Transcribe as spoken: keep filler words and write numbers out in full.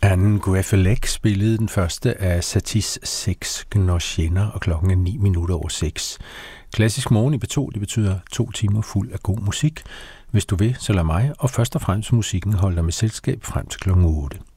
Anne Goueffelec spillede den første af Saties seks Gnocchener, og klokken er ni minutter over seks. Klassisk morgen i B to, det betyder to timer fuld af god musik. Hvis du vil, så lad mig, og først og fremmest musikken holder dig med selskab frem til klokken otte.